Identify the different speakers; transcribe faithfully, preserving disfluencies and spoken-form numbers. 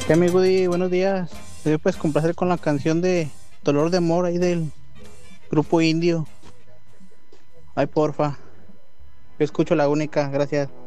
Speaker 1: ¿Qué amigo Woody? Buenos días. ¿Me puedes complacer con la canción de Dolor de Amor ahí del grupo indio? Ay, porfa. Yo escucho la única, gracias.